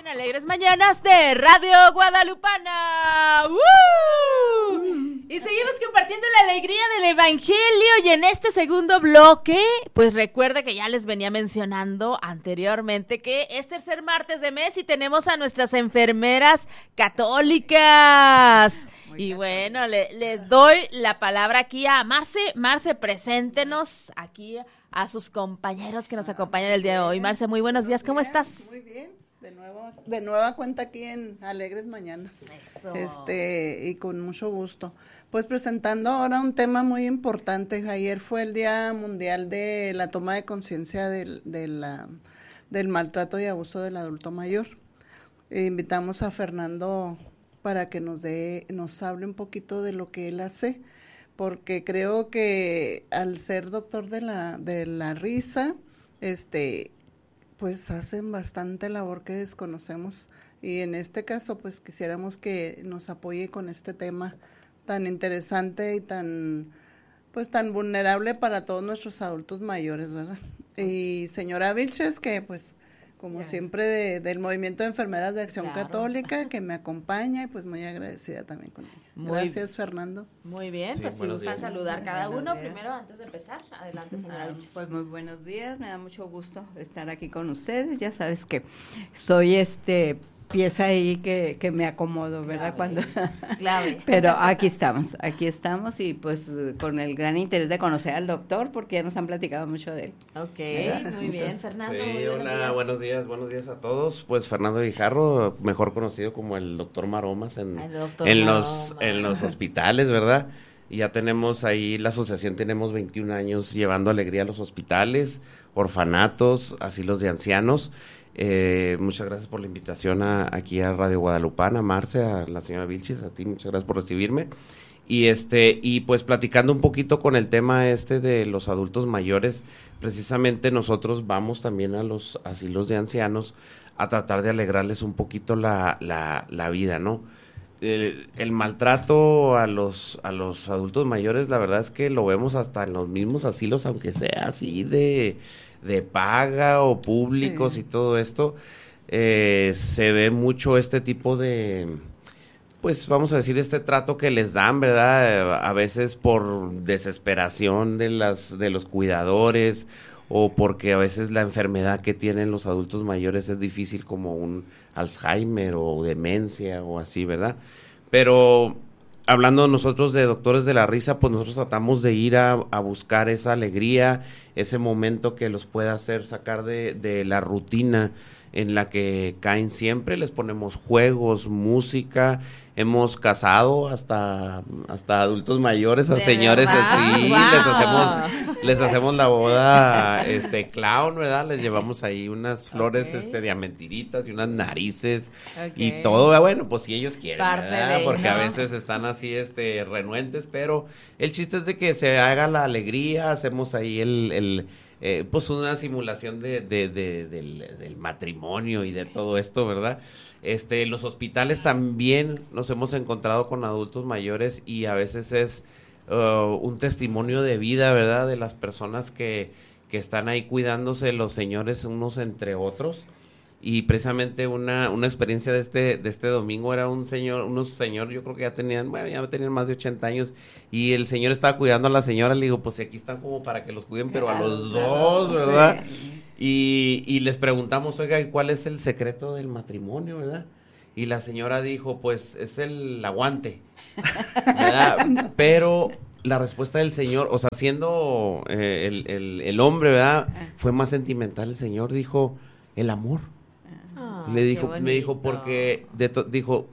Alegres Mañanas de Radio Guadalupana. Y seguimos compartiendo la alegría del Evangelio, y en este segundo bloque, pues recuerda que ya les venía mencionando anteriormente que es tercer martes de mes y tenemos a nuestras enfermeras católicas. Y bueno, les doy la palabra aquí a Marce. Marce, preséntenos aquí a sus compañeros que nos acompañan el día de hoy. Marce, muy buenos días, ¿cómo estás? Muy bien, de nueva cuenta aquí en Alegres Mañanas. Eso. Y con mucho gusto. Pues presentando ahora un tema muy importante. Ayer fue el Día Mundial de la Toma de Conciencia del maltrato y abuso del adulto mayor. Invitamos a Fernando para que nos hable un poquito de lo que él hace, porque creo que al ser doctor de la risa, pues hacen bastante labor que desconocemos, y en este caso pues quisiéramos que nos apoye con este tema tan interesante y tan vulnerable para todos nuestros adultos mayores, ¿verdad? Y señora Vilches, que pues como siempre del Movimiento de Enfermeras de Acción Católica, que me acompaña, y pues muy agradecida también con ella. Gracias, Fernando. Muy bien, sí, pues si gustan saludar cada uno primero antes de empezar. Adelante, señora Vilches. Pues muy buenos días, me da mucho gusto estar aquí con ustedes. Ya sabes que soy pieza ahí que me acomodo, ¿verdad? Clave. Pero aquí estamos y pues con el gran interés de conocer al doctor, porque ya nos han platicado mucho de él. Ok, muy bien, Fernando. Sí, muy hola, buenos días a todos. Pues Fernando Guijarro, mejor conocido como el doctor Maromas en los hospitales, ¿verdad? Y ya tenemos ahí, la asociación tenemos 21 años llevando alegría a los hospitales, orfanatos, asilos de ancianos. Muchas gracias por la invitación aquí a Radio Guadalupana, Marce, a la señora Vilches, a ti, muchas gracias por recibirme. Y pues platicando un poquito con el tema de los adultos mayores, precisamente nosotros vamos también a los asilos de ancianos a tratar de alegrarles un poquito la vida, ¿no? El maltrato a los adultos mayores, la verdad es que lo vemos hasta en los mismos asilos, aunque sea así de paga o públicos, sí, y todo esto, se ve mucho este tipo de, pues vamos a decir, este trato que les dan, ¿verdad? A veces por desesperación de los cuidadores, o porque a veces la enfermedad que tienen los adultos mayores es difícil, como un Alzheimer o demencia o así, ¿verdad? Pero hablando nosotros de doctores de la risa, pues nosotros tratamos de ir a buscar esa alegría, ese momento que los pueda hacer sacar de la rutina en la que caen siempre. Les ponemos juegos, música, hemos casado hasta adultos mayores, a señores así, wow. les hacemos la boda clown, ¿verdad? Les llevamos ahí unas flores diamantiritas y unas narices, y todo, bueno, pues si ellos quieren, ¿verdad? Porque a veces están así renuentes, pero el chiste es de que se haga la alegría. Hacemos ahí pues una simulación del matrimonio y de todo esto, ¿verdad? Los hospitales también nos hemos encontrado con adultos mayores, y a veces es un testimonio de vida, ¿verdad? De las personas que están ahí cuidándose, los señores unos entre otros. Y precisamente una experiencia de este domingo era unos señor, yo creo que ya tenían más de 80 años, y el señor estaba cuidando a la señora. Le digo, pues aquí están como para que los cuiden, pero a los dos, ¿verdad? Sí. Y les preguntamos, oiga, ¿cuál es el secreto del matrimonio, verdad? Y la señora dijo, pues es el aguante, ¿verdad? Pero la respuesta del señor, o sea, siendo el hombre, ¿verdad? Fue más sentimental. El señor dijo, el amor. Me dijo porque dijo,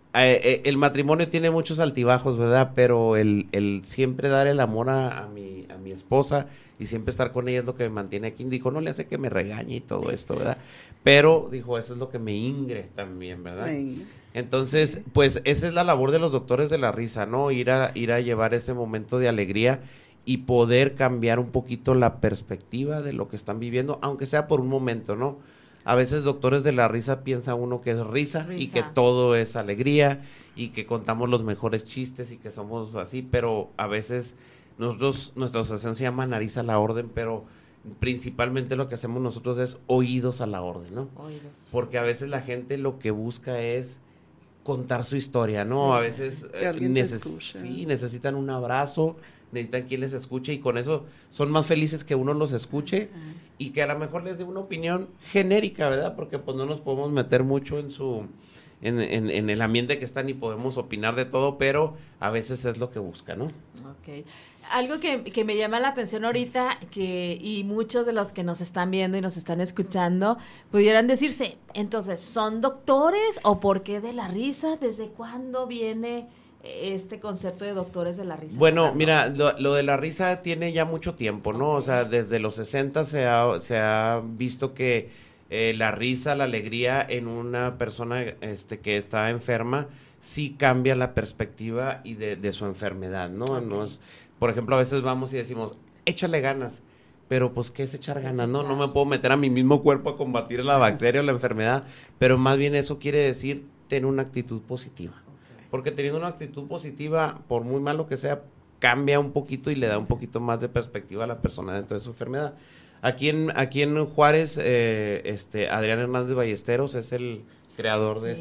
el matrimonio tiene muchos altibajos, ¿verdad? Pero el siempre dar el amor a mi esposa y siempre estar con ella es lo que me mantiene aquí. Dijo, no le hace que me regañe y todo esto, ¿verdad? Pero dijo, eso es lo que me ingre también, ¿verdad? Sí. Entonces, pues esa es la labor de los doctores de la risa, ¿no? Ir a llevar ese momento de alegría y poder cambiar un poquito la perspectiva de lo que están viviendo, aunque sea por un momento, ¿no? A veces doctores de la risa piensa uno que es risa y que todo es alegría y que contamos los mejores chistes y que somos así, pero a veces nuestra asociación se llama Nariz a la Orden, pero principalmente lo que hacemos nosotros es oídos a la orden, ¿no? Oídos. Porque a veces la gente lo que busca es contar su historia, ¿no? A veces que alguien te escuche. sí, necesitan un abrazo, necesitan quien les escuche y con eso son más felices que uno los escuche y que a lo mejor les dé una opinión genérica, ¿verdad? Porque pues no nos podemos meter mucho en el ambiente que están y podemos opinar de todo, pero a veces es lo que busca, ¿no? Ok. Algo que me llama la atención ahorita, y muchos de los que nos están viendo y nos están escuchando, pudieran decirse, entonces, ¿son doctores o por qué de la risa? ¿Desde cuándo viene este concepto de doctores de la risa? Bueno, mira, lo de la risa tiene ya mucho tiempo, ¿no? O sea, desde los 60 se ha visto que la risa, la alegría en una persona que está enferma, sí cambia la perspectiva y de su enfermedad, ¿no? Okay. Por ejemplo, a veces vamos y decimos, échale ganas, pero pues, ¿qué es echar ganas? No me puedo meter a mi mismo cuerpo a combatir la bacteria o la enfermedad, pero más bien eso quiere decir tener una actitud positiva. Okay. Porque teniendo una actitud positiva, por muy malo que sea, cambia un poquito y le da un poquito más de perspectiva a la persona dentro de su enfermedad. Aquí en Juárez, Adrián Hernández Ballesteros es el creador de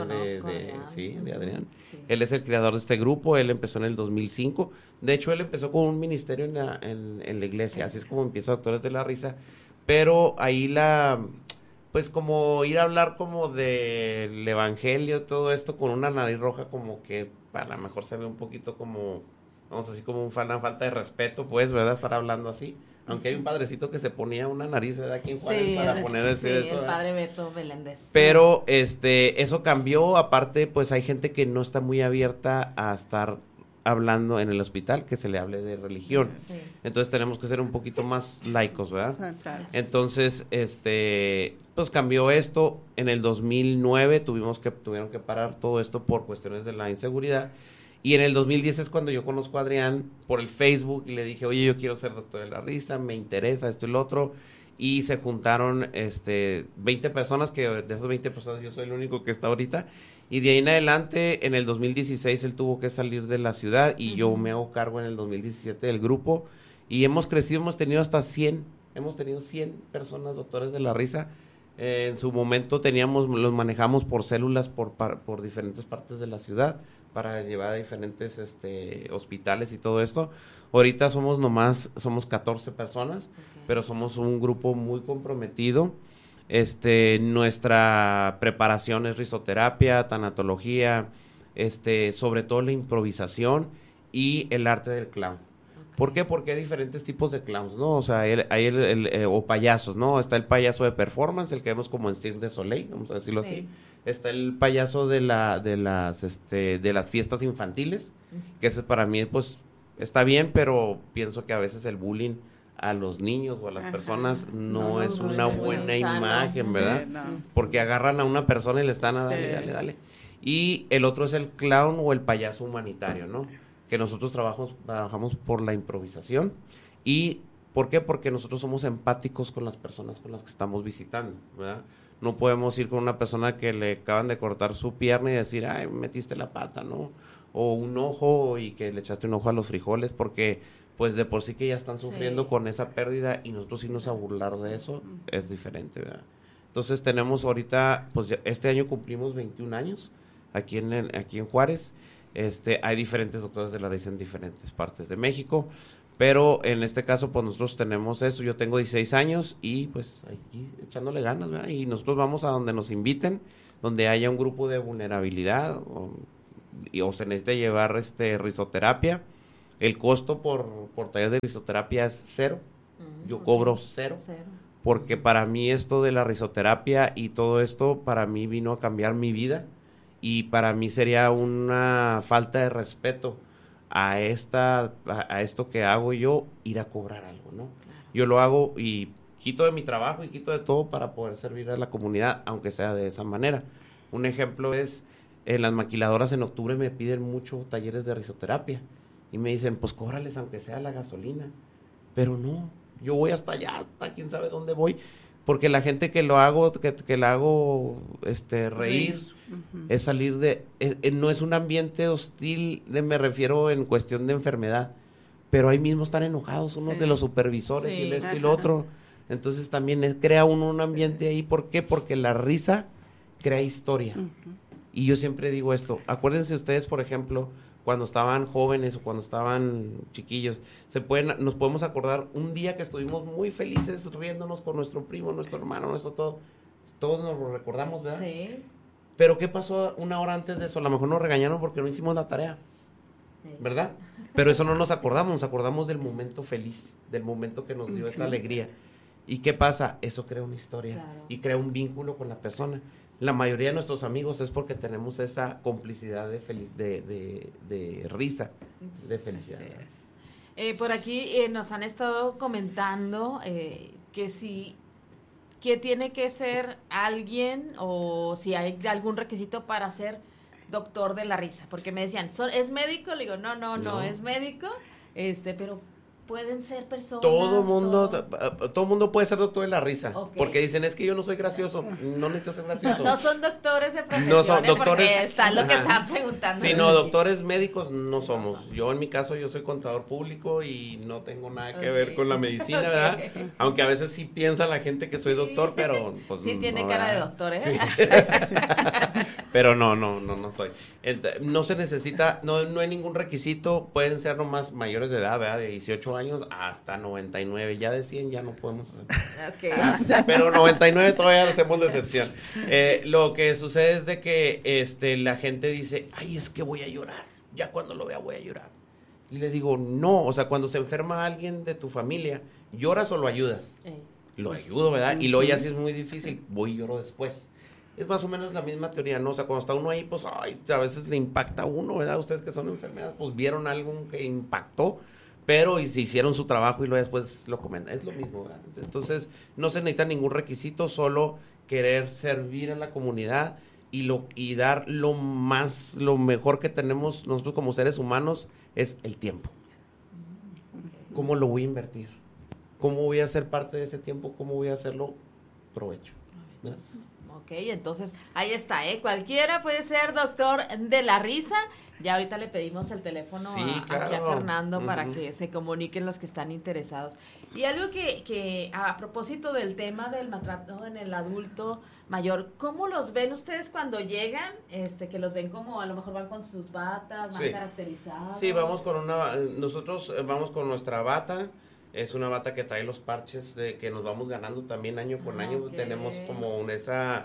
de Adrián. Sí. Él es el creador de este grupo, él empezó en el 2005. De hecho, él empezó con un ministerio en la iglesia, así es como empieza Doctores de la Risa. Pero ahí pues como ir a hablar como del evangelio, todo esto con una nariz roja, como que a lo mejor se ve un poquito como, vamos a decir, como una falta de respeto, pues, ¿verdad? Estar hablando así. Aunque hay un padrecito que se ponía una nariz, ¿verdad? Aquí en Juárez para poner eso. Sí, el padre Beto Beléndez. Pero eso cambió. Aparte, pues hay gente que no está muy abierta a estar hablando en el hospital, que se le hable de religión. Sí. Entonces tenemos que ser un poquito más laicos, ¿verdad? Entonces, pues cambió esto. En el 2009 tuvieron que parar todo esto por cuestiones de la inseguridad. Y en el 2010 es cuando yo conozco a Adrián por el Facebook y le dije, oye, yo quiero ser doctor de la risa, me interesa esto y lo otro. Y se juntaron 20 personas, que de esas 20 personas yo soy el único que está ahorita. Y de ahí en adelante, en el 2016 él tuvo que salir de la ciudad y yo me hago cargo en el 2017 del grupo. Y hemos crecido, hemos tenido 100 personas doctores de la risa. En su momento los manejamos por células por diferentes partes de la ciudad, para llevar a diferentes hospitales y todo esto. Ahorita somos 14 personas, pero somos un grupo muy comprometido. Nuestra preparación es risoterapia, tanatología, sobre todo la improvisación y el arte del clown. Okay. ¿Por qué? Porque hay diferentes tipos de clowns, ¿no? O sea, hay o payasos, ¿no? Está el payaso de performance, el que vemos como en Cirque du Soleil, vamos a decirlo así. Está el payaso de las fiestas infantiles, que ese para mí, pues, está bien, pero pienso que a veces el bullying a los niños o a las personas no es una buena imagen, ¿verdad? Sí, no. Porque agarran a una persona y le están a dale. Y el otro es el clown o el payaso humanitario, ¿no? Que nosotros trabajamos por la improvisación. ¿Y por qué? Porque nosotros somos empáticos con las personas con las que estamos visitando, ¿verdad? No podemos ir con una persona que le acaban de cortar su pierna y decir, ay, metiste la pata, ¿no? O un ojo y que le echaste un ojo a los frijoles, porque pues de por sí que ya están sufriendo con esa pérdida y nosotros irnos a burlar de eso es diferente, ¿verdad? Entonces tenemos ahorita, pues este año cumplimos 21 años aquí en Juárez. Hay diferentes doctores de la risa en diferentes partes de México. Pero en este caso, pues nosotros tenemos eso. Yo tengo 16 años y pues aquí echándole ganas, ¿verdad? Y nosotros vamos a donde nos inviten, donde haya un grupo de vulnerabilidad o se necesita llevar risoterapia. El costo por taller de risoterapia es 0. Yo cobro 0. Porque para mí esto de la risoterapia y todo esto, para mí vino a cambiar mi vida. Y para mí sería una falta de respeto a esto que hago yo, ir a cobrar algo, ¿no? Claro. Yo lo hago y quito de mi trabajo y quito de todo para poder servir a la comunidad, aunque sea de esa manera. Un ejemplo es, en las maquiladoras en octubre me piden mucho talleres de risoterapia y me dicen, pues cóbrales aunque sea la gasolina. Pero no, yo voy hasta allá, hasta quién sabe dónde voy, porque la gente que la hago reír, es salir no es un ambiente hostil, me refiero en cuestión de enfermedad, pero ahí mismo están enojados unos de los supervisores y esto y lo otro. Entonces también crea uno un ambiente ahí. ¿Por qué? Porque la risa crea historia. Y yo siempre digo esto, acuérdense ustedes, por ejemplo, cuando estaban jóvenes o cuando estaban chiquillos, nos podemos acordar un día que estuvimos muy felices riéndonos con nuestro primo, nuestro hermano, nuestro todo. Todos nos lo recordamos, ¿verdad? Sí. Pero ¿qué pasó una hora antes de eso? A lo mejor nos regañaron porque no hicimos la tarea, ¿verdad? Pero eso no nos acordamos del momento feliz, del momento que nos dio esa alegría. ¿Y qué pasa? Eso crea una historia y crea un vínculo con la persona. La mayoría de nuestros amigos es porque tenemos esa complicidad de risa, de felicidad. Por aquí nos han estado comentando que tiene que ser alguien o si hay algún requisito para ser doctor de la risa, porque me decían, ¿es médico? Le digo, no es médico, pero pueden ser personas. Todo mundo puede ser doctor de la risa, porque dicen, es que yo no soy gracioso, no necesito ser gracioso. No son doctores de profesión, no son doctores, porque está lo que estaban preguntando. Sí, no, doctores médicos no somos. Yo en mi caso, yo soy contador público y no tengo nada que ver con la medicina, ¿verdad? Aunque a veces sí piensa la gente que soy doctor, pero pues sí tiene cara de doctor, ¿eh? Sí. Pero no soy. No se necesita, no hay ningún requisito, pueden ser nomás mayores de edad, ¿verdad? De 18 años hasta 99, ya de 100 ya no podemos hacer. Pero 99 todavía hacemos la excepción. Lo que sucede es de que la gente dice, ay, es que voy a llorar, ya cuando lo vea voy a llorar. Y le digo, no, o sea, cuando se enferma alguien de tu familia, ¿lloras o lo ayudas? Lo ayudo, ¿verdad? Y luego ya si es muy difícil, voy y lloro después. Es más o menos la misma teoría, ¿no? O sea, cuando está uno ahí, pues, a veces le impacta a uno, ¿verdad? Ustedes que son enfermeras, pues vieron algo que impactó, pero y se hicieron su trabajo y luego después lo comentan. Es lo mismo, ¿verdad? Entonces, no se necesita ningún requisito, solo querer servir a la comunidad y dar lo mejor que tenemos nosotros como seres humanos es el tiempo. ¿Cómo lo voy a invertir? ¿Cómo voy a ser parte de ese tiempo? ¿Cómo voy a hacerlo? Provecho. ¿No? Ok, entonces ahí está, cualquiera puede ser doctor de la risa. Ya ahorita le pedimos el teléfono aquí a Fernando para que se comuniquen los que están interesados. Y algo que a propósito del tema del maltrato en el adulto mayor, ¿cómo los ven ustedes cuando llegan? Que los ven como a lo mejor van con sus batas, más caracterizados. Sí, nosotros vamos con nuestra bata. Es una bata que trae los parches que nos vamos ganando también año con año. Tenemos como esa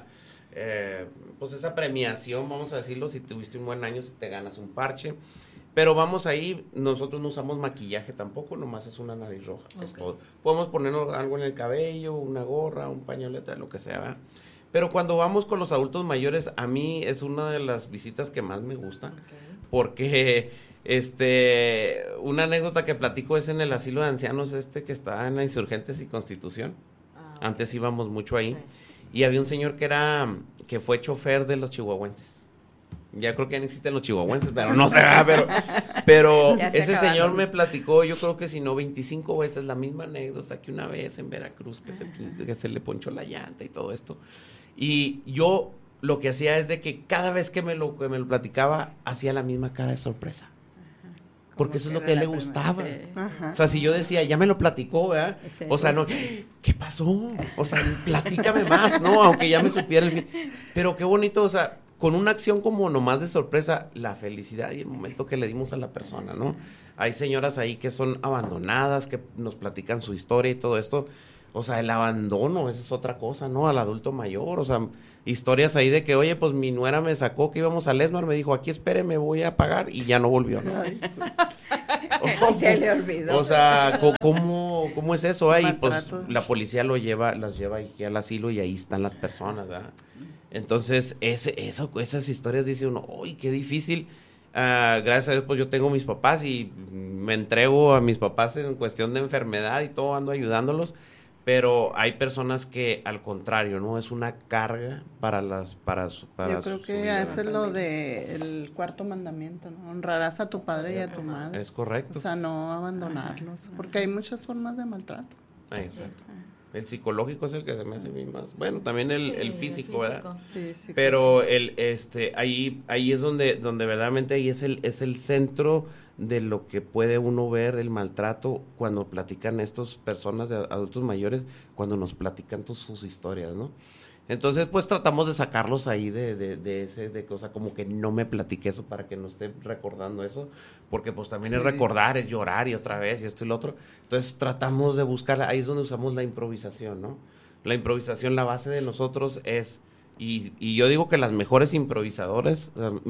premiación, vamos a decirlo, si tuviste un buen año, si te ganas un parche. Pero vamos ahí, nosotros no usamos maquillaje tampoco, nomás es una nariz roja, es todo. Podemos ponernos algo en el cabello, una gorra, un pañoleta, lo que sea, ¿verdad? Pero cuando vamos con los adultos mayores, a mí es una de las visitas que más me gusta, porque una anécdota que platico es en el asilo de ancianos que está en la Insurgentes y Constitución. Antes íbamos mucho ahí. Y había un señor que fue chofer de los chihuahuenses. Ya creo que ya no existen los chihuahuenses, pero no sé, pero ese señor me platicó, yo creo que si no 25 veces la misma anécdota que una vez en Veracruz que se le ponchó la llanta y todo esto. Y yo lo que hacía es de que cada vez que me lo platicaba hacía la misma cara de sorpresa. Porque eso es lo que a él le gustaba. O sea, si yo decía, ya me lo platicó, ¿verdad? O sea, no, ¿qué pasó? O sea, platícame más, ¿no? Aunque ya me supiera el fin. Pero qué bonito, o sea, con una acción como nomás de sorpresa, la felicidad y el momento que le dimos a la persona, ¿no? Hay señoras ahí que son abandonadas, que nos platican su historia y todo esto. O sea, el abandono, esa es otra cosa, ¿no? Al adulto mayor, o sea, historias ahí de que, oye, pues mi nuera me sacó que íbamos al Esmar, me dijo, aquí espere, me voy a pagar, y ya no volvió, ¿no? Se le olvidó. O sea, ¿cómo es eso? Ahí, pues la policía las lleva aquí al asilo y ahí están las personas, ¿verdad? Entonces, esas historias dice uno, ¡uy, qué difícil! Gracias a Dios, pues yo tengo mis papás y me entrego a mis papás en cuestión de enfermedad y todo, ando ayudándolos. Pero hay personas que, al contrario, ¿no? Es una carga para yo creo que hace lo del cuarto mandamiento, ¿no? Honrarás a tu padre y a tu madre. Es correcto. O sea, no abandonarlos, porque hay muchas formas de maltrato. Exacto. El psicológico es el que se me hace más, bueno, también el físico, ¿verdad? Físico. Pero ahí es donde verdaderamente ahí es el centro de lo que puede uno ver el maltrato cuando platican estas personas de adultos mayores, cuando nos platican sus historias, ¿no? Entonces, pues tratamos de sacarlos ahí de cosa como que no me platique eso para que no esté recordando eso, porque pues también es recordar, es llorar y otra vez y esto y lo otro. Entonces, tratamos de buscar, ahí es donde usamos la improvisación, ¿no? La improvisación, la base de nosotros es, y yo digo que las mejores improvisadoras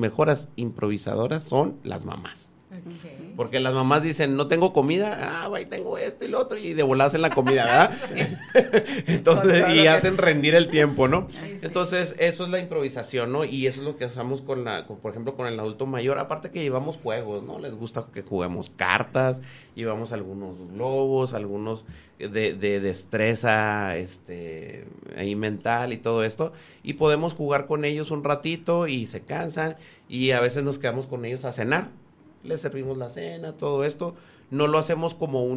son las mamás. Okay. Porque las mamás dicen, no tengo comida, ahí tengo esto y lo otro, y de volada hacen la comida, ¿verdad? Entonces, y hacen rendir el tiempo, ¿no? Ay, sí. Entonces, eso es la improvisación, ¿no? Y eso es lo que hacemos por ejemplo, con el adulto mayor, aparte que llevamos juegos, ¿no? Les gusta que juguemos cartas, llevamos algunos globos, algunos de destreza, ahí mental y todo esto, y podemos jugar con ellos un ratito y se cansan, y a veces nos quedamos con ellos a cenar. Les servimos la cena, todo esto. No lo hacemos como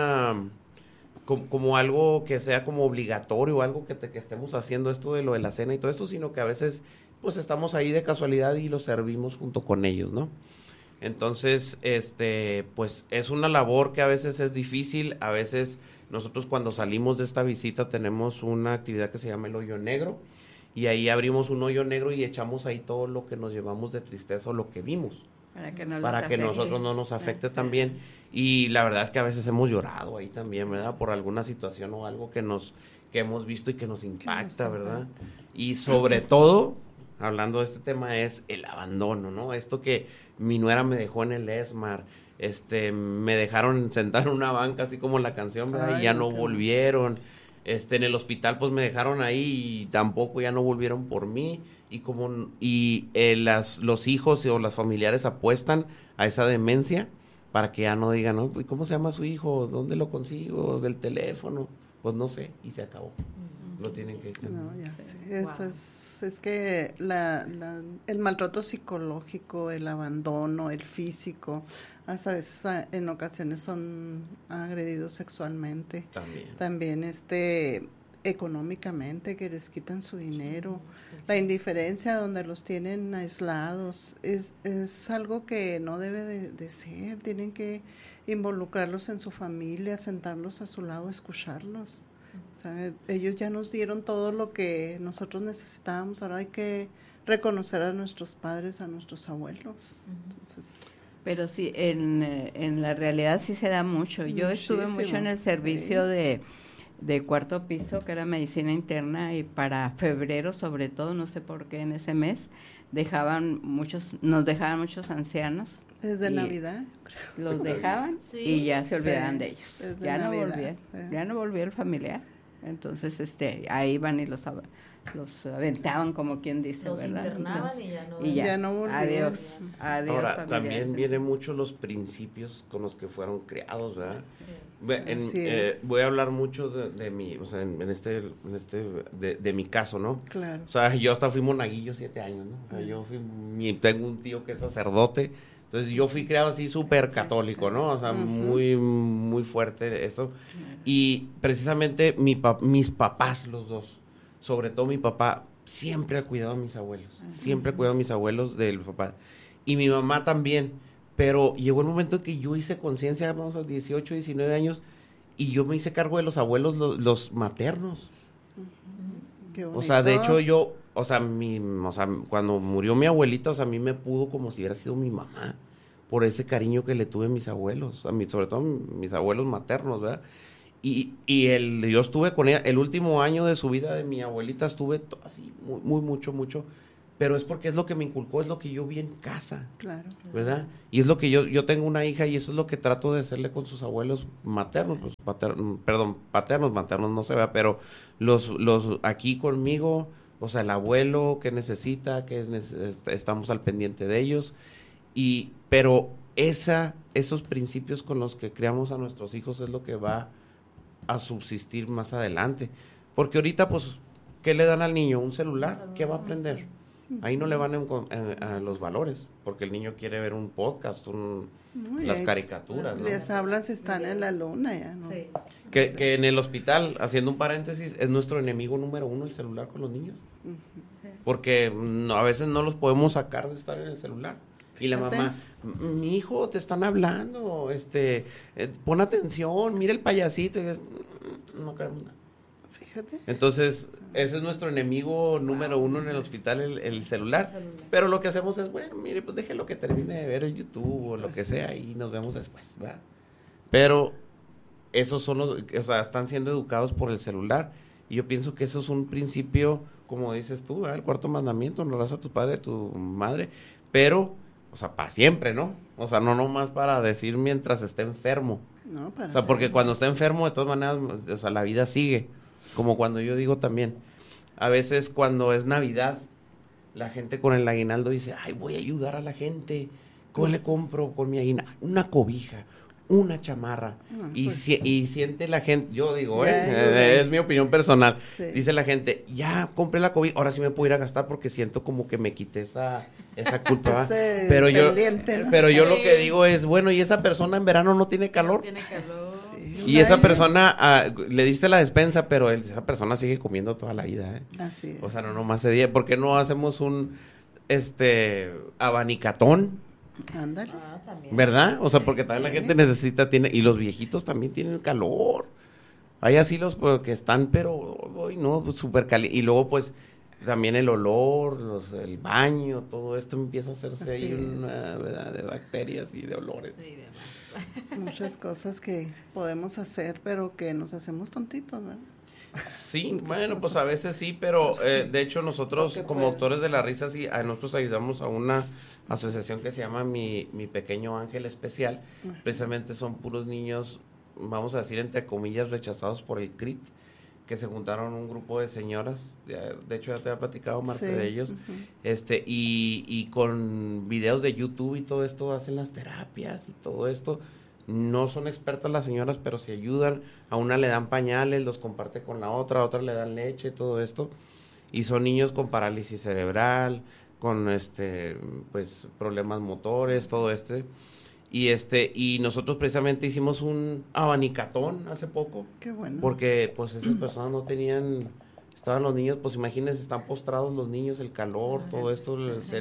como algo que sea como obligatorio, algo que estemos haciendo esto de lo de la cena y todo esto, sino que a veces pues estamos ahí de casualidad y lo servimos junto con ellos, ¿no? Entonces, pues es una labor que a veces es difícil. A veces nosotros cuando salimos de esta visita tenemos una actividad que se llama el hoyo negro, y ahí abrimos un hoyo negro y echamos ahí todo lo que nos llevamos de tristeza o lo que vimos. Para que nosotros no nos afecte también. Y la verdad es que a veces hemos llorado ahí también, ¿verdad? Por alguna situación o algo que hemos visto y que nos impacta, ¿verdad? Y sobre todo, hablando de este tema, es el abandono, ¿no? Esto que mi nuera me dejó en el ESMAR, me dejaron sentar en una banca, así como la canción, ¿verdad? Y ya no volvieron. En el hospital, pues me dejaron ahí y tampoco ya no volvieron por mí. Los hijos o las familiares apuestan a esa demencia para que ya no digan, ¿no? ¿Cómo se llama su hijo? ¿Dónde lo consigo? ¿Del teléfono? Pues no sé, y se acabó. Lo tienen que... No, ya sé. Eso es que el maltrato psicológico, el abandono, el físico, hasta veces en ocasiones son agredidos sexualmente. También económicamente, que les quitan su dinero, la indiferencia donde los tienen aislados, es algo que no debe de ser. Tienen que involucrarlos en su familia, sentarlos a su lado, escucharlos. O sea, ellos ya nos dieron todo lo que nosotros necesitábamos, ahora hay que reconocer a nuestros padres, a nuestros abuelos. Entonces, pero sí, en la realidad sí se da mucho. Yo estuve mucho en el servicio de cuarto piso, que era medicina interna, y para febrero, sobre todo, no sé por qué en ese mes, nos dejaban muchos ancianos. Desde Navidad. Los dejaban y ya se olvidaban de ellos. Ya no volvía el familiar. Entonces, ahí van y los aventaban, como quien dice, los ¿verdad? internaban y ya no volvían. Adiós. Ahora, también vienen mucho los principios con los que fueron creados, ¿verdad? Sí. Voy a hablar mucho de mi, o sea, de mi caso, ¿no? Claro. O sea, yo hasta fui monaguillo 7 años, ¿no? O sea, tengo un tío que es sacerdote, entonces yo fui criado así súper católico, ¿no? O sea, muy, muy fuerte eso. Y precisamente mis papás, los dos, sobre todo mi papá, siempre ha cuidado a mis abuelos. Siempre ha cuidado a mis abuelos del papá. Y mi mamá también. Pero llegó el momento en que yo hice conciencia, vamos a 18, 19 años, y yo me hice cargo de los abuelos, los maternos. Qué bonito. O sea, de hecho cuando murió mi abuelita, o sea, a mí me pudo como si hubiera sido mi mamá, por ese cariño que le tuve a mis abuelos, sobre todo mis abuelos maternos, ¿verdad? Yo estuve con ella, el último año de su vida de mi abuelita estuve así, muy, mucho, pero es porque es lo que me inculcó, es lo que yo vi en casa. Claro. ¿Verdad? Y es lo que yo tengo una hija y eso es lo que trato de hacerle con sus abuelos maternos, paternos, maternos no se vea, pero los aquí conmigo, o sea, el abuelo que necesita, estamos al pendiente de ellos, pero esos principios con los que creamos a nuestros hijos es lo que va a subsistir más adelante, porque ahorita pues, ¿qué le dan al niño? ¿Un celular? ¿Qué va a aprender? Ahí no le van a los valores, porque el niño quiere ver un podcast, las caricaturas. Les hablan si están en la luna ya, ¿no? Sí. Que en el hospital, haciendo un paréntesis, es nuestro enemigo número 1 el celular con los niños. Sí. Porque a veces no los podemos sacar de estar en el celular. Y la mamá, mi hijo, te están hablando, pon atención, mira el payasito. Y dices, no queremos nada. Fíjate. Entonces, ese es nuestro enemigo número 1 en el hospital, el celular. Pero lo que hacemos es, bueno, mire, pues déjelo que termine de ver el YouTube o lo que sea y nos vemos después, ¿verdad? Pero esos son están siendo educados por el celular. Y yo pienso que eso es un principio, como dices tú, ¿verdad? El 4º mandamiento, honrarás a tu padre, a tu madre, pero... O sea, para siempre, ¿no? O sea, no nomás para decir mientras esté enfermo. No, para siempre. Porque cuando está enfermo, de todas maneras, o sea, la vida sigue. Como cuando yo digo también, a veces cuando es Navidad, la gente con el aguinaldo dice, ay, voy a ayudar a la gente. ¿Cómo le compro con mi aguinaldo? Una cobija, una chamarra. Y siente la gente, yo digo, es mi opinión personal. Sí. Dice la gente, ya compré la cobija, ahora sí me puedo ir a gastar porque siento como que me quité esa culpa. Pero yo lo que digo es, bueno, y esa persona en verano no tiene calor. No tiene calor. Sí. Y esa persona, le diste la despensa, pero esa persona sigue comiendo toda la vida, ¿eh? Así es. O sea, no nomás ese día. ¿Por qué no hacemos un abanicatón? Ándale. ¿Verdad? O sea, porque también la gente necesita, y los viejitos también tienen calor. Hay asilos que están, pero hoy no, súper caliente. Y luego, pues, también el olor, el baño, todo esto empieza a hacerse ahí una, ¿verdad? De bacterias y de olores. Sí, demás. Muchas cosas que podemos hacer, pero que nos hacemos tontitos, ¿verdad? Sí, bueno, pues a veces sí, pero de hecho nosotros como Doctores de la Risa, sí, nosotros ayudamos a una asociación que se llama Mi Pequeño Ángel Especial. Precisamente son puros niños, vamos a decir entre comillas, rechazados por el CRIT, que se juntaron un grupo de señoras, de hecho ya te había platicado, Marce, de ellos, y con videos de YouTube y todo esto hacen las terapias y todo esto. No son expertas las señoras, pero si ayudan, a una le dan pañales, los comparte con la otra, a otra le dan leche, todo esto, y son niños con parálisis cerebral, con pues problemas motores, todo y nosotros precisamente hicimos un abanicatón hace poco. Qué bueno. Porque pues esas personas no tenían, estaban los niños, pues imagínense, están postrados los niños, el calor, todo esto, se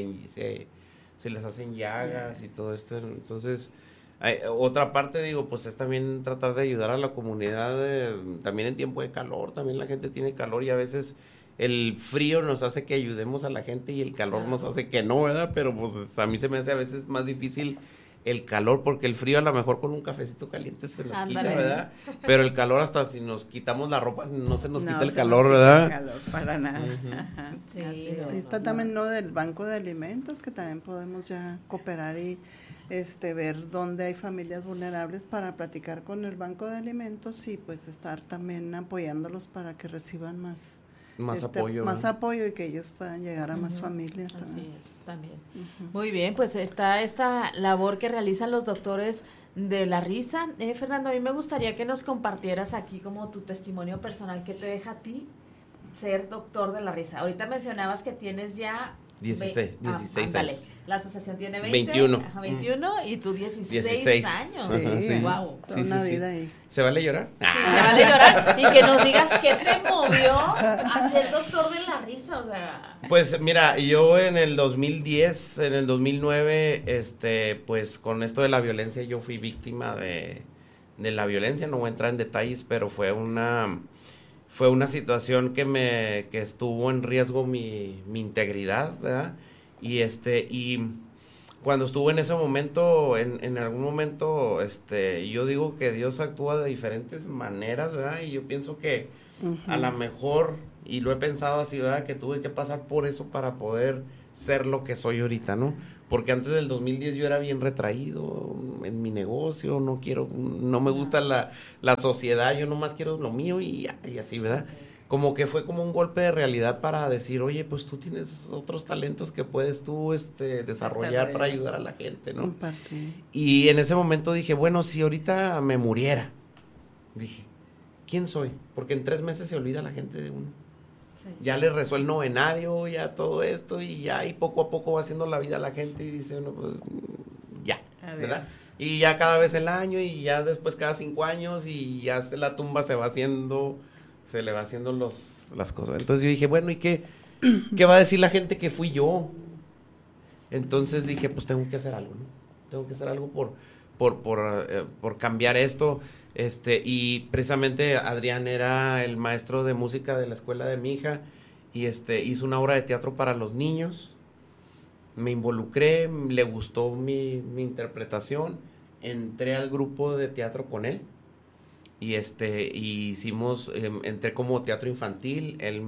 les hacen llagas y todo esto, entonces... otra parte, digo, pues es también tratar de ayudar a la comunidad, también en tiempo de calor, también la gente tiene calor y a veces el frío nos hace que ayudemos a la gente y el calor nos hace que no, ¿verdad? Pero pues a mí se me hace a veces más difícil el calor, porque el frío a lo mejor con un cafecito caliente se nos quita, ¿verdad? Pero el calor hasta si nos quitamos la ropa no se nos quita el calor, ¿verdad? El calor, para nada. Sí, está también lo del banco de alimentos, que también podemos ya cooperar y ver dónde hay familias vulnerables para platicar con el banco de alimentos y pues estar también apoyándolos para que reciban más apoyo y que ellos puedan llegar a más familias también. Así es, también. Muy bien, pues está esta labor que realizan los doctores de la risa. Fernando, a mí me gustaría que nos compartieras aquí como tu testimonio personal que te deja a ti ser doctor de la risa. Ahorita mencionabas que tienes ya 16 años. La asociación tiene 21. 21 y tú 16 años. Sí. Wow. Toda una vida ahí. ¿Se vale llorar? Sí, se vale llorar. Y que nos digas qué te movió a ser doctor de la risa, o sea. Pues mira, yo en el 2010, en el 2009, pues con esto de la violencia yo fui víctima de la violencia, no voy a entrar en detalles, pero fue una situación que estuvo en riesgo mi integridad, ¿verdad? Y cuando estuve en ese momento, en algún momento, yo digo que Dios actúa de diferentes maneras, ¿verdad? Y yo pienso que a lo mejor, y lo he pensado así, ¿verdad? Que tuve que pasar por eso para poder ser lo que soy ahorita, ¿no? Porque antes del 2010 yo era bien retraído en mi negocio, no me gusta la sociedad, yo nomás quiero lo mío y así, ¿verdad? Como que fue como un golpe de realidad para decir, oye, pues tú tienes otros talentos que puedes tú desarrollar para ayudar a la gente, ¿no? Compartir. Y en ese momento dije, bueno, si ahorita me muriera, dije, ¿quién soy? Porque en 3 meses se olvida la gente de uno. Ya le rezó el novenario, ya todo esto, y ya, y poco a poco va haciendo la vida a la gente, y dice uno, pues, ya, ¿verdad? Y ya cada vez el año, y ya después cada 5 años, y ya la tumba se le va haciendo las cosas. Entonces yo dije, bueno, ¿y qué va a decir la gente que fui yo? Entonces dije, pues tengo que hacer algo, ¿no? Tengo que hacer algo por cambiar esto. Y precisamente Adrián era el maestro de música de la escuela de mi hija, y hizo una obra de teatro para los niños. Me involucré, le gustó mi interpretación, entré al grupo de teatro con él, y hicimos, entré como teatro infantil, él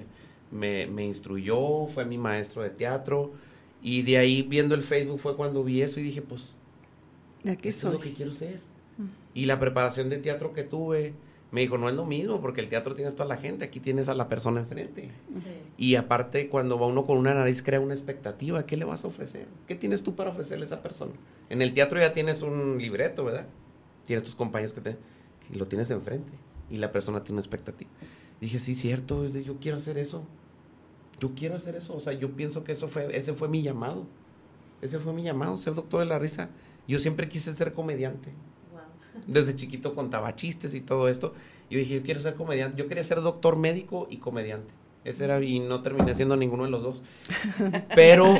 me instruyó, fue mi maestro de teatro, y de ahí viendo el Facebook fue cuando vi eso y dije, pues, aquí esto es lo que quiero ser. Y la preparación de teatro que tuve, me dijo, no es lo mismo, porque el teatro tienes toda la gente, aquí tienes a la persona enfrente. Sí. Y aparte, cuando va uno con una nariz, crea una expectativa. ¿Qué le vas a ofrecer? ¿Qué tienes tú para ofrecerle a esa persona? En el teatro ya tienes un libreto, ¿verdad? Tienes tus compañeros que lo tienes enfrente, y la persona tiene una expectativa. Dije, sí, cierto, yo quiero hacer eso. O sea, yo pienso que ese fue mi llamado. Ese fue mi llamado, ser doctor de la risa. Yo siempre quise ser comediante. Desde chiquito contaba chistes y todo esto. Yo dije, yo quiero ser comediante. Yo quería ser doctor médico y comediante. Ese era, y no terminé siendo ninguno de los dos. Pero,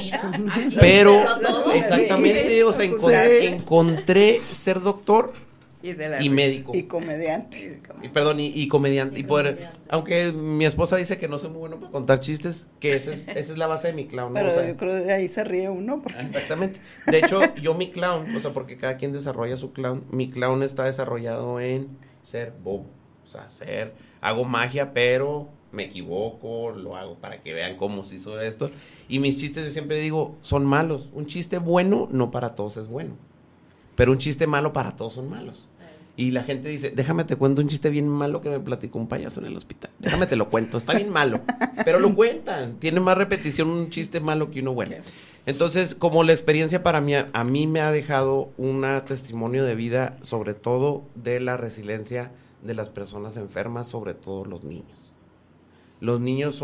exactamente, o sea, encontré ser doctor y médico. Y comediante. Y comediante. Y poder, aunque mi esposa dice que no soy muy bueno para contar chistes, que esa es la base de mi clown, ¿no? Pero o sea, yo creo que ahí se ríe uno. Exactamente. De hecho, yo mi clown, o sea, porque cada quien desarrolla su clown, mi clown está desarrollado en ser bobo. O sea, hago magia, pero me equivoco, lo hago para que vean cómo se hizo esto. Y mis chistes, yo siempre digo, son malos. Un chiste bueno, no para todos es bueno. Pero un chiste malo, para todos son malos. Y la gente dice, déjame te cuento un chiste bien malo que me platicó un payaso en el hospital. Déjame te lo cuento, está bien malo. Pero lo cuentan, tiene más repetición un chiste malo que uno bueno. Entonces, como la experiencia para mí, a mí me ha dejado un testimonio de vida, sobre todo de la resiliencia de las personas enfermas, sobre todo los niños. Los niños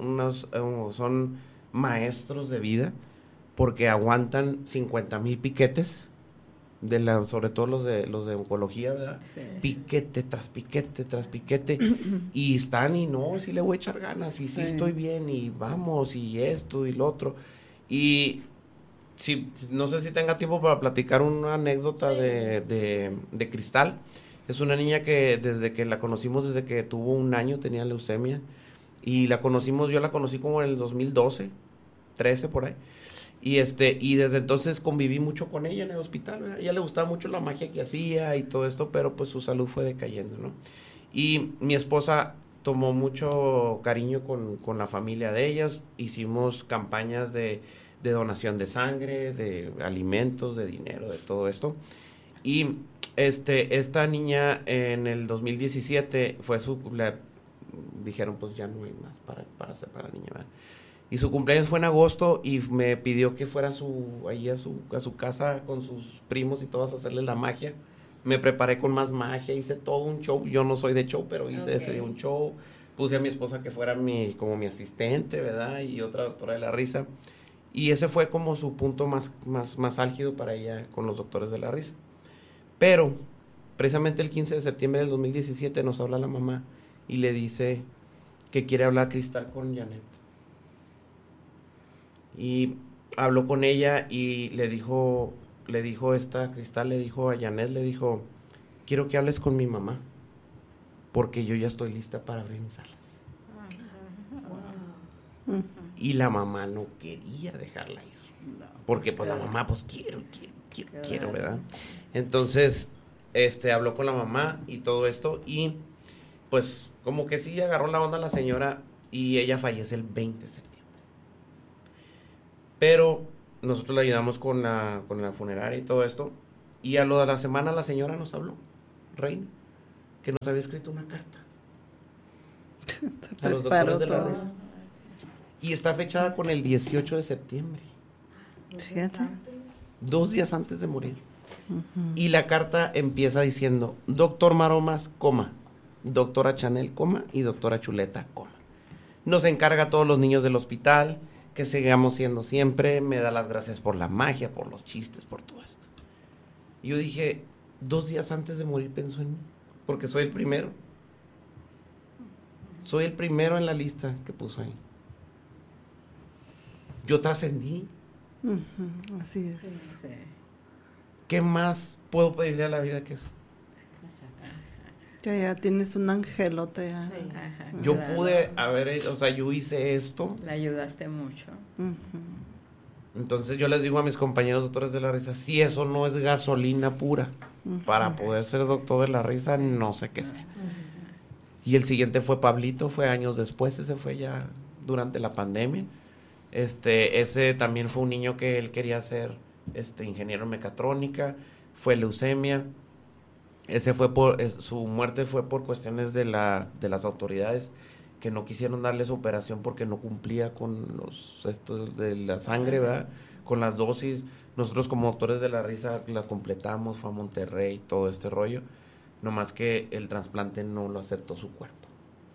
son maestros de vida, porque aguantan 50,000 piquetes, sobre todo los de oncología, ¿verdad? Sí. Piquete tras piquete tras piquete, y están, y no, sí le voy a echar ganas, y sí estoy bien, y vamos, y esto y lo otro. Y sí, no sé si tenga tiempo para platicar una anécdota de Cristal. Es una niña que desde que la conocimos, desde que tuvo 1 año, tenía leucemia, y yo la conocí como en el 2012, 13 por ahí. Y desde entonces conviví mucho con ella en el hospital, ¿verdad? A ella le gustaba mucho la magia que hacía y todo esto, pero pues su salud fue decayendo, ¿no? Y mi esposa tomó mucho cariño con la familia de ellas. Hicimos campañas de donación de sangre, de alimentos, de dinero, de todo esto. Y esta niña en el 2017 dijeron, pues ya no hay más para hacer para la niña, ¿verdad? Y su cumpleaños fue en agosto, y me pidió que fuera a su casa con sus primos y todos a hacerle la magia. Me preparé con más magia, hice todo un show. Yo no soy de show, pero hice ese un show. Puse a mi esposa que fuera como mi asistente, ¿verdad? Y otra doctora de la risa. Y ese fue como su punto más álgido para ella con los doctores de la risa. Pero, precisamente el 15 de septiembre del 2017 nos habla la mamá y le dice que quiere hablar Cristal con Janet. Y habló con ella y le dijo Cristal, le dijo a Janet, le dijo, quiero que hables con mi mamá, porque yo ya estoy lista para abrir mis alas. Wow. Y la mamá no quería dejarla ir, porque pues la mamá, pues quiero, ¿verdad? Entonces, habló con la mamá y todo esto, y pues como que sí agarró la onda la señora, y ella fallece el 20 de septiembre. Pero nosotros le ayudamos con la funeraria y todo esto. Y a lo de la semana la señora nos habló, Reina, que nos había escrito una carta a los doctores de la risa. Y está fechada con el 18 de septiembre. Fíjate. 2 días antes de morir. Y la carta empieza diciendo, doctor Maromas, coma, doctora Chanel, coma, y doctora Chuleta, coma. nos encarga a todos los niños del hospital, que sigamos siendo siempre, me da las gracias por la magia, por los chistes, por todo esto. Y yo dije, 2 días antes de morir pensó en mí, porque soy el primero. Soy el primero en la lista que puso ahí. Yo trascendí. Así es. Sí. ¿Qué más puedo pedirle a la vida que eso? Ya tienes un angelote. Ya. Sí. Yo pude haber, o sea, yo hice esto. Le ayudaste mucho. Entonces yo les digo a mis compañeros doctores de la risa, si eso no es gasolina pura para poder ser doctor de la risa, no sé qué sea. Y el siguiente fue Pablito, fue años después, ese fue ya durante la pandemia. Ese también fue un niño que él quería ser ingeniero en mecatrónica, fue leucemia. Ese fue su muerte fue por cuestiones de las autoridades que no quisieron darle su operación porque no cumplía con de la sangre, ¿verdad? Con las dosis. Nosotros como doctores de la risa la completamos, fue a Monterrey, todo este rollo. Nomás que el trasplante no lo aceptó su cuerpo.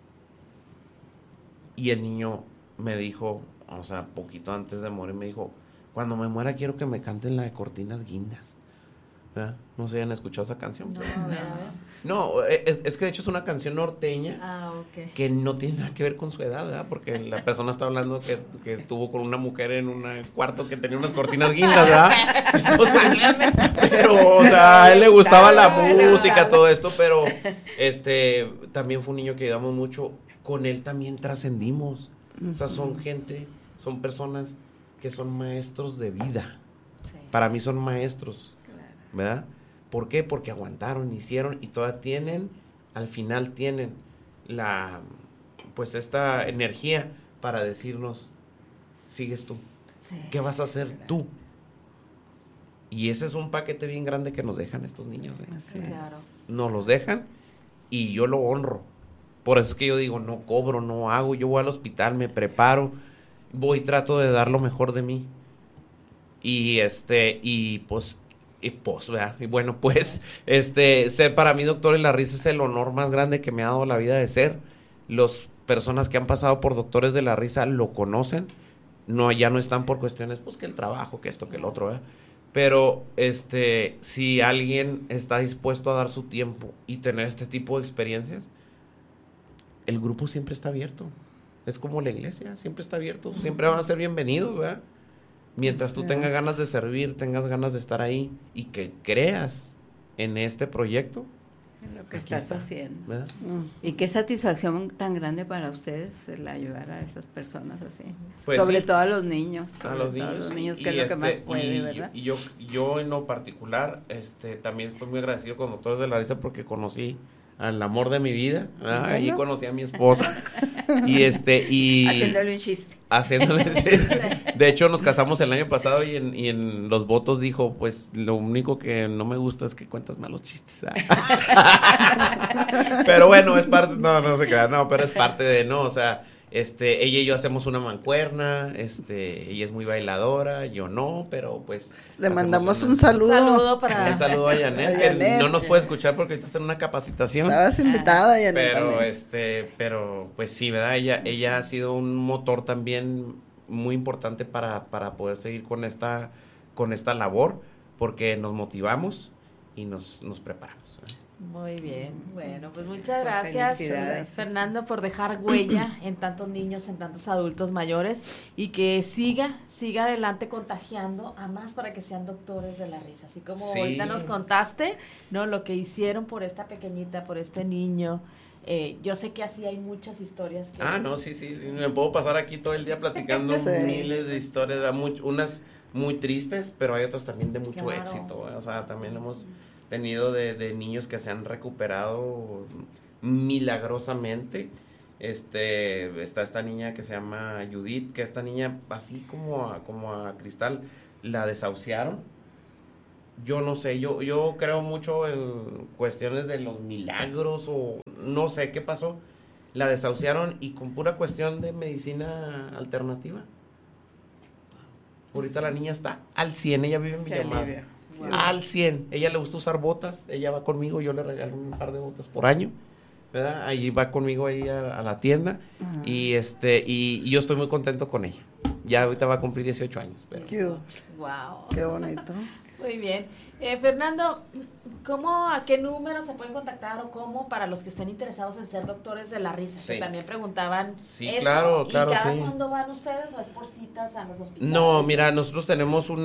Y el niño me dijo, o sea, poquito antes de morir, me dijo, cuando me muera quiero que me canten la de Cortinas Guindas. ¿Verdad? No sé si han escuchado esa canción. No, a ver. No, es que de hecho es una canción norteña Ok. que no tiene nada que ver con su edad, ¿verdad? Porque la persona está hablando que estuvo con una mujer en un cuarto que tenía unas cortinas guindas, ¿verdad? Entonces, pero, o sea, a él le gustaba la música, todo esto, pero también fue un niño que ayudamos mucho. Con él también trascendimos. O sea, son personas que son maestros de vida. Sí. Para mí son maestros. ¿Verdad? ¿Por qué? Porque aguantaron, hicieron y todavía al final tienen esta energía para decirnos, sigues tú. Sí. ¿Qué vas a hacer tú? Y ese es un paquete bien grande que nos dejan estos niños. Claro. Nos los dejan y yo lo honro. Por eso es que yo digo, no cobro, no hago, yo voy al hospital, me preparo, voy y trato de dar lo mejor de mí. ¿Verdad? Y bueno, pues, ser para mí doctor de la risa es el honor más grande que me ha dado la vida de ser. Las personas que han pasado por doctores de la risa lo conocen. Ya no están por cuestiones, pues, que el trabajo, que esto, que el otro, ¿verdad? Pero, si alguien está dispuesto a dar su tiempo y tener este tipo de experiencias, el grupo siempre está abierto. Es como la iglesia, siempre está abierto. Siempre van a ser bienvenidos, ¿verdad? Mientras tú tengas ganas de servir, tengas ganas de estar ahí y que creas en este proyecto. En lo que estás haciendo. ¿Verdad? Y qué satisfacción tan grande para ustedes el ayudar a esas personas así. Pues sobre todo a los niños. A los niños que es lo que más puede, ¿verdad? Y yo en lo particular, también estoy muy agradecido con Doctores de la Risa porque conocí al amor de mi vida. Allí conocí a mi esposa. Haciéndole un chiste. De hecho, nos casamos el año pasado y en los votos dijo, pues, lo único que no me gusta es que cuentas malos chistes. Pero bueno, es parte, no se crea, pero es parte de, o sea, ella y yo hacemos una mancuerna, ella es muy bailadora, yo no, pero pues... Le mandamos un saludo. Un saludo a Janet, que no nos puede escuchar porque ahorita está en una capacitación. Estabas invitada, Janet. Pero pues sí, ¿verdad? Ella ha sido un motor también muy importante para poder seguir con esta labor, porque nos motivamos y nos preparamos. Muy bien, bueno, pues muchas gracias, Fernando, por dejar huella en tantos niños, en tantos adultos mayores y que siga adelante contagiando a más para que sean doctores de la risa, así como ahorita nos contaste, ¿no? Lo que hicieron por esta pequeñita, por este niño. Yo sé que así hay muchas historias. Sí, me puedo pasar aquí todo el día platicando miles de historias, unas muy tristes, pero hay otras también de mucho éxito, o sea, también hemos tenido de niños que se han recuperado milagrosamente. Está esta niña que se llama Judith, que esta niña, así como a Cristal, la desahuciaron. Yo no sé, yo creo mucho en cuestiones de los milagros o no sé qué pasó. La desahuciaron y con pura cuestión de medicina alternativa. Ahorita la niña está al 100, ella vive en Villamar. Al 100, ella le gusta usar botas, ella va conmigo, yo le regalo un par de botas por año ¿verdad? Ahí va conmigo ahí a la tienda. Uh-huh. Y yo estoy muy contento con ella. Ya ahorita va a cumplir 18 años. Pero... Wow. Qué bonito. Muy bien. Fernando, ¿a qué número se pueden contactar o cómo para los que estén interesados en ser doctores de la risa? Sí. Que también preguntaban eso. Claro, ¿Y cada cuándo van ustedes o es por citas a los hospitales? No, mira, nosotros tenemos un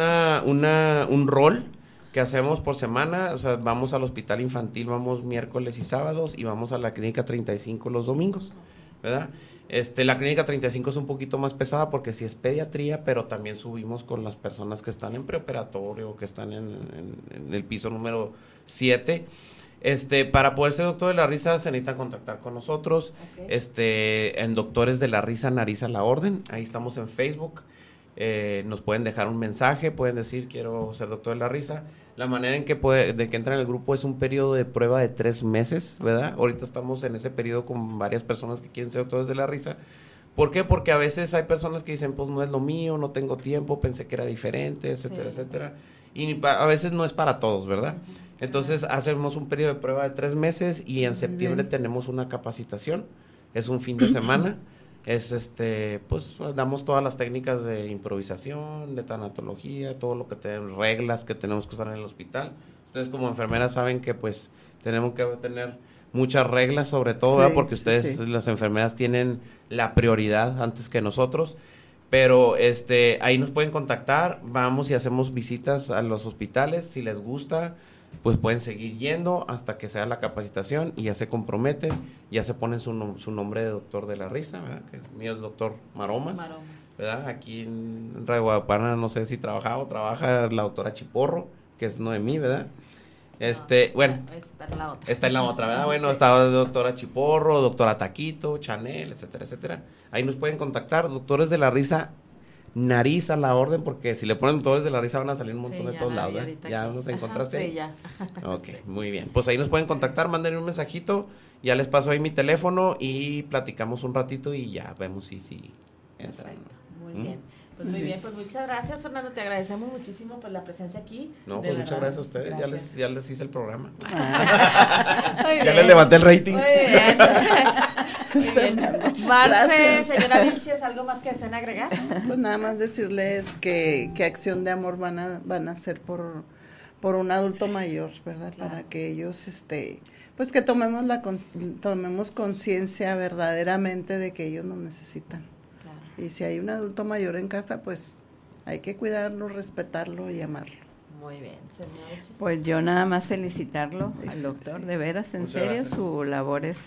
rol que hacemos por semana. O sea, vamos al hospital infantil, vamos miércoles y sábados y vamos a la clínica 35 los domingos, ¿verdad? La clínica 35 es un poquito más pesada porque sí es pediatría, pero también subimos con las personas que están en preoperatorio, que están en el piso número 7. Para poder ser doctor de la risa se necesita contactar con nosotros. Okay. En Doctores de la Risa, Nariz a la Orden, ahí estamos en Facebook. Nos pueden dejar un mensaje, pueden decir quiero ser doctor de la risa. La manera en que entran en el grupo es un periodo de prueba de 3 meses, ¿verdad? Ahorita estamos en ese periodo con varias personas que quieren ser doctores de la risa. ¿Por qué? Porque a veces hay personas que dicen, pues no es lo mío, no tengo tiempo, pensé que era diferente, etcétera, etcétera. Y a veces no es para todos, ¿verdad? Entonces hacemos un periodo de prueba de 3 meses y en septiembre tenemos una capacitación. Es un fin de semana. Pues damos todas las técnicas de improvisación, de tanatología, todo lo que tenemos, reglas que tenemos que usar en el hospital. Ustedes como enfermeras saben que pues tenemos que tener muchas reglas sobre todo, ¿verdad? Porque ustedes, las enfermeras, tienen la prioridad antes que nosotros. Pero ahí nos pueden contactar, vamos y hacemos visitas a los hospitales, si les gusta, pues pueden seguir yendo hasta que sea la capacitación y ya se comprometen, ya se ponen su nombre de doctor de la risa, ¿verdad? Que el mío es doctor Maromas, ¿verdad? Aquí en Radio Guadalupana no sé si trabaja la doctora Chiporro, que es Noemí, ¿verdad? Bueno, está en la otra, ¿verdad? Bueno, está la doctora Chiporro, doctora Taquito, Chanel, etcétera, etcétera. Ahí nos pueden contactar, Doctores de la Risa, Nariz a la Orden, porque si le ponen Doctores de la Risa van a salir un montón de todos lados, ¿verdad? ¿Ya nos encontraste? Sí, ya. Ok, muy bien. Pues ahí nos pueden contactar, manden un mensajito, ya les paso ahí mi teléfono y platicamos un ratito y ya vemos si entran. Perfecto, muy bien. Pues muy bien, pues muchas gracias, Fernando, te agradecemos muchísimo por la presencia aquí. No, pues muchas gracias a ustedes, gracias. Ya les hice el programa. Ya les levanté el rating. Muy bien. Muy bien. Marce, señora Vilches, ¿algo más que deseen agregar? Pues nada más decirles que Acción de Amor van a hacer por un adulto mayor, ¿verdad? Claro. Para que ellos, pues que tomemos conciencia verdaderamente de que ellos nos necesitan. Y si hay un adulto mayor en casa, pues hay que cuidarlo, respetarlo y amarlo. Muy bien, señor. Pues yo nada más felicitarlo al doctor, de veras, en serio, gracias. Su labor es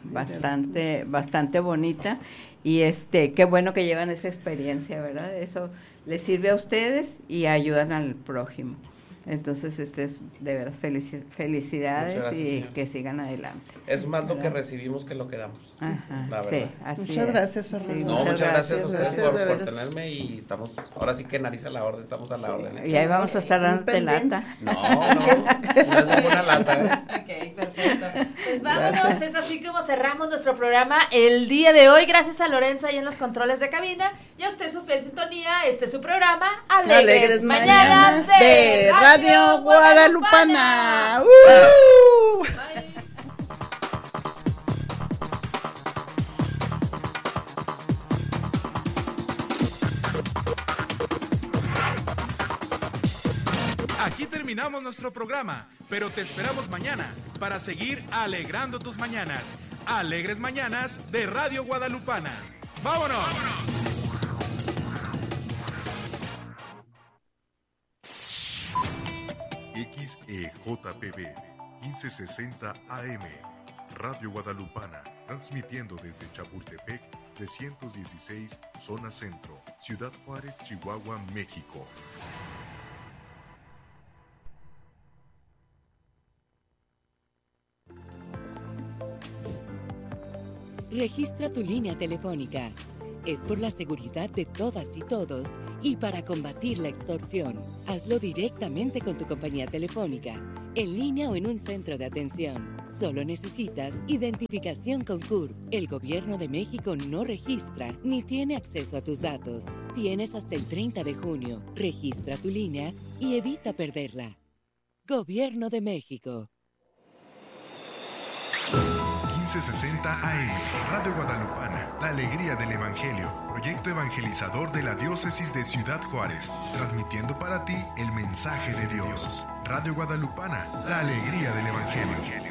bastante bonita y qué bueno que llevan esa experiencia, ¿verdad? Eso les sirve a ustedes y ayudan al prójimo. Entonces, es de veras felicidades gracias, y señor. Que sigan adelante. Es más lo que recibimos que lo que damos. Ajá, la verdad. Sí, así muchas gracias, Fernando. Sí, muchas gracias a ustedes por tenerme y estamos, ahora sí que nariz a la orden, estamos a la orden. Y ahí vamos a estar dándote lata. No es ninguna lata. Ok, perfecto. Pues vámonos, gracias. Es así como cerramos nuestro programa el día de hoy. Gracias a Lorenza y en los controles de cabina. Y a usted su fiel sintonía, este es su programa, Alegres Mañanas de Radio Guadalupana. Aquí terminamos nuestro programa, pero te esperamos mañana para seguir alegrando tus mañanas. Alegres Mañanas de Radio Guadalupana. ¡Vámonos! XEJPB 1560 AM, Radio Guadalupana, transmitiendo desde Chapultepec 316, Zona Centro, Ciudad Juárez, Chihuahua, México. Registra tu línea telefónica. Es por la seguridad de todas y todos y para combatir la extorsión. Hazlo directamente con tu compañía telefónica, en línea o en un centro de atención. Solo necesitas identificación con CURP. El Gobierno de México no registra ni tiene acceso a tus datos. Tienes hasta el 30 de junio. Registra tu línea y evita perderla. Gobierno de México. 1560 AM, Radio Guadalupana, la alegría del Evangelio, proyecto evangelizador de la diócesis de Ciudad Juárez, transmitiendo para ti el mensaje de Dios. Radio Guadalupana, la alegría del Evangelio.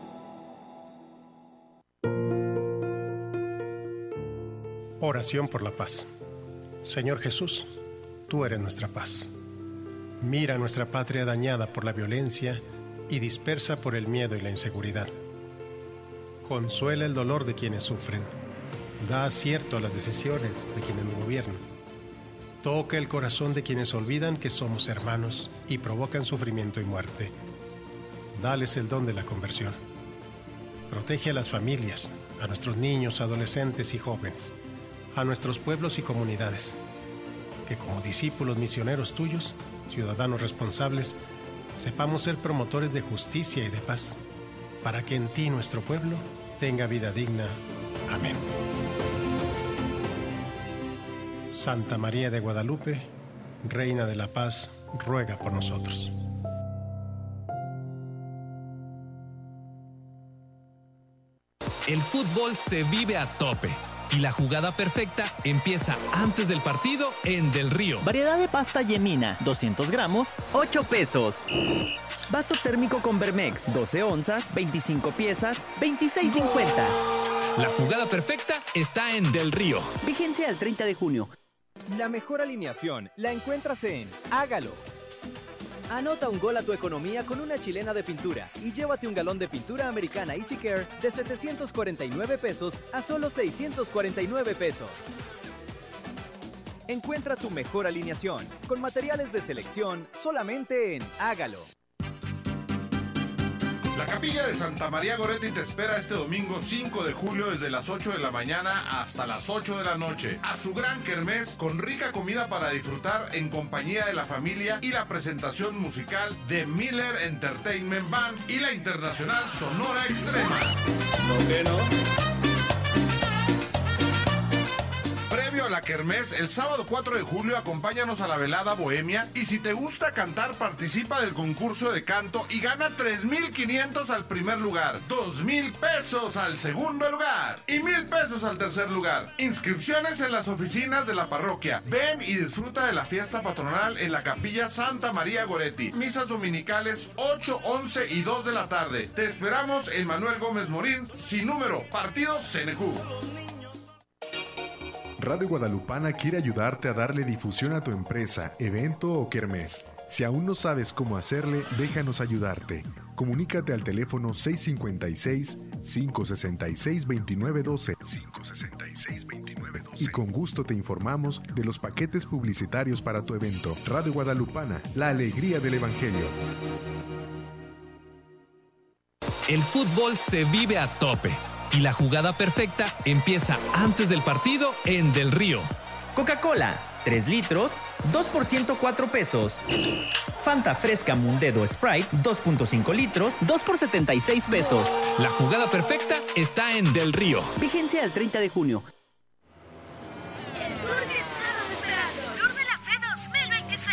Oración por la paz. Señor Jesús, tú eres nuestra paz. Mira nuestra patria dañada por la violencia y dispersa por el miedo y la inseguridad. Consuela el dolor de quienes sufren. Da acierto a las decisiones de quienes nos gobiernan. Toca el corazón de quienes olvidan que somos hermanos y provocan sufrimiento y muerte. Dales el don de la conversión. Protege a las familias, a nuestros niños, adolescentes y jóvenes, a nuestros pueblos y comunidades, que como discípulos misioneros tuyos, ciudadanos responsables, sepamos ser promotores de justicia y de paz, para que en ti nuestro pueblo tenga vida digna. Amén. Santa María de Guadalupe, Reina de la Paz, ruega por nosotros. El fútbol se vive a tope y la jugada perfecta empieza antes del partido en Del Río. Variedad de pasta Yemina, 200 gramos, 8 pesos. Vaso térmico con Vermex, 12 onzas, 25 piezas, 26.50. La jugada perfecta está en Del Río. Vigencia al 30 de junio. La mejor alineación la encuentras en Hágalo. Anota un gol a tu economía con una chilena de pintura y llévate un galón de pintura americana Easy Care de 749 pesos a solo 649 pesos. Encuentra tu mejor alineación con materiales de selección solamente en Hágalo. La Capilla de Santa María Goretti te espera este domingo 5 de julio desde las 8 de la mañana hasta las 8 de la noche a su gran kermés con rica comida para disfrutar en compañía de la familia y la presentación musical de Miller Entertainment Band y la internacional Sonora Extrema. ¿No que no? Previo a la kermés, el sábado 4 de julio acompáñanos a la velada bohemia y si te gusta cantar participa del concurso de canto y gana 3,500 al primer lugar, 2,000 pesos al segundo lugar y 1,000 pesos al tercer lugar. Inscripciones en las oficinas de la parroquia. Ven y disfruta de la fiesta patronal en la Capilla Santa María Goretti. Misas dominicales 8, 11 y 2 de la tarde. Te esperamos en Manuel Gómez Morín, sin número, partido CNQ. Radio Guadalupana quiere ayudarte a darle difusión a tu empresa, evento o kermés. Si aún no sabes cómo hacerle, déjanos ayudarte. Comunícate al teléfono 656-566-2912 y con gusto te informamos de los paquetes publicitarios para tu evento. Radio Guadalupana, la alegría del Evangelio. El fútbol se vive a tope y la jugada perfecta empieza antes del partido en Del Río. Coca-Cola, 3 litros, 2% 4 pesos. Fanta Fresca Mundedo Sprite, 2.5 litros, 2 por 76 pesos. La jugada perfecta está en Del Río. Vigencia al 30 de junio. El tour que estabas esperando. Tour de la Fe 2026.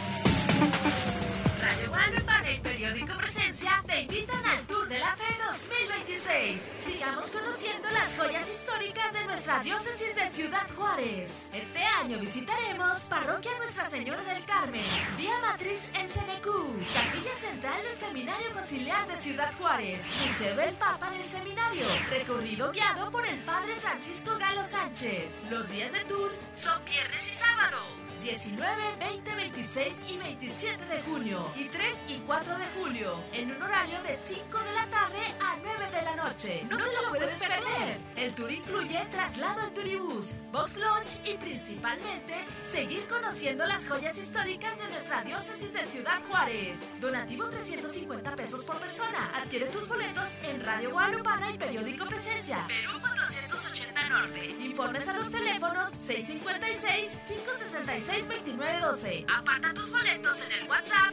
Radio Guadalupana y Periódico Presencia te invitan al Tour de la Fe 2026. Sigamos conociendo las joyas históricas de nuestra diócesis de Ciudad Juárez. Este año visitaremos Parroquia Nuestra Señora del Carmen, Vía Matriz en CNQ, Capilla Central del Seminario Conciliar de Ciudad Juárez, Museo del Papa del Seminario, recorrido guiado por el Padre Francisco Galo Sánchez. Los días de tour son viernes y sábado, 19, 20, 26 y 27 de junio y 3 y 4 de julio, en un horario de 5 de la tarde a 9 de la noche. No te lo puedes perder. El tour incluye traslado en turibús, box lunch y principalmente seguir conociendo las joyas históricas de nuestra diócesis de Ciudad Juárez. Donativo 350 pesos por persona. Adquiere tus boletos en Radio Guadalupana y Periódico Presencia, Perú 480 Norte. Informes a los teléfonos 656-566-2912. Aparta tus boletos en el WhatsApp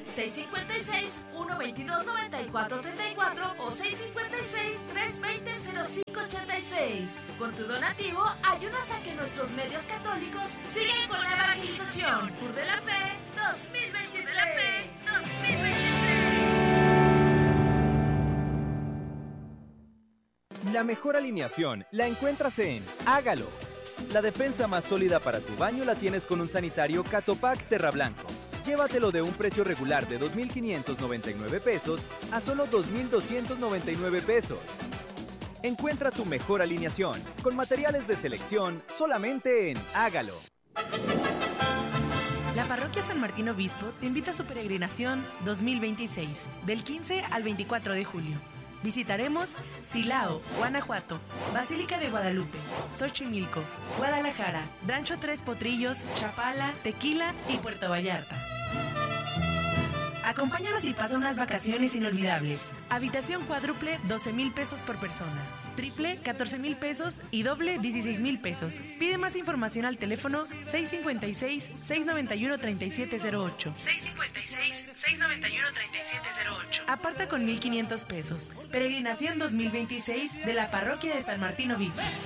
656-122-9434 o 656-320-0586. Con tu donativo ayudas a que nuestros medios católicos sigan con la evangelización. Tour de la Fe 2026. De la Fe 2026. La mejor alineación la encuentras en Hágalo. La defensa más sólida para tu baño la tienes con un sanitario Catopac Terra Blanco. Llévatelo de un precio regular de 2,599 pesos a solo 2,299 pesos. Encuentra tu mejor alineación con materiales de selección solamente en Hágalo. La Parroquia San Martín Obispo te invita a su peregrinación 2026, del 15 al 24 de julio. Visitaremos Silao, Guanajuato, Basílica de Guadalupe, Xochimilco, Guadalajara, Rancho Tres Potrillos, Chapala, Tequila y Puerto Vallarta. Acompáñanos y pasa unas vacaciones inolvidables. Habitación cuádruple, 12,000 pesos por persona. Triple, 14,000 pesos y doble, 16,000 pesos. Pide más información al teléfono 656-691-3708. 656-691-3708. Aparta con 1,500 pesos. Peregrinación 2026 de la Parroquia de San Martín Obispo.